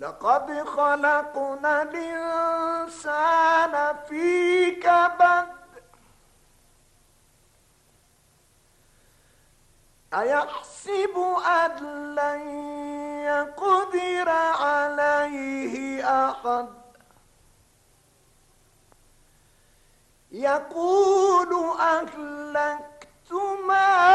لقد خلقنا الإنسان في كبد أيحسب أن لن يقدر عليه أحد يقول أهلكت مالا